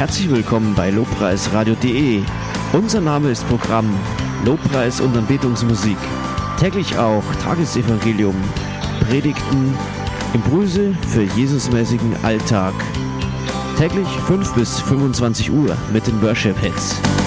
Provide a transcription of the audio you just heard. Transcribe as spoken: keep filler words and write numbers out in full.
herzlich willkommen bei lobpreisradio punkt de. Unser Name ist Programm Lobpreis und Anbetungsmusik. Täglich auch Tagesevangelium, Predigten, Impulse für Jesusmäßigen Alltag. Täglich fünf bis fünfundzwanzig Uhr mit den Worship Hits.